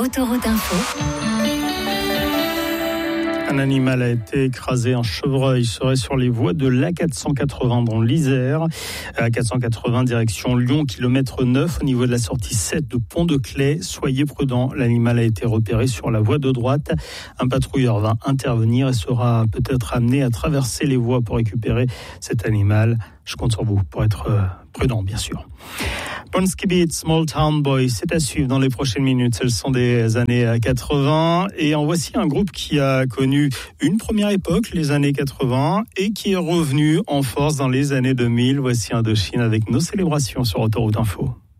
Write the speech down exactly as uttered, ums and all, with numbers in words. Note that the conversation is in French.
Autoroute Info. Un animal a été écrasé, un chevreuil serait sur les voies de l'A quatre cent quatre-vingts dans l'Isère. A quatre cent quatre-vingts direction Lyon, kilomètre neuf au niveau de la sortie sept de Pont-de-Claix. Soyez prudents, l'animal a été repéré sur la voie de droite. Un patrouilleur va intervenir et sera peut-être amené à traverser les voies pour récupérer cet animal. Je compte sur vous pour être prudent, bien sûr. Bronski Beat, Small Town Boy, c'est à suivre dans les prochaines minutes. Ce sont des années quatre-vingts et en voici un groupe qui a connu une première époque, les années quatre-vingts, et qui est revenu en force dans les années deux mille. Voici Indochine avec nos célébrations sur Autoroute Info.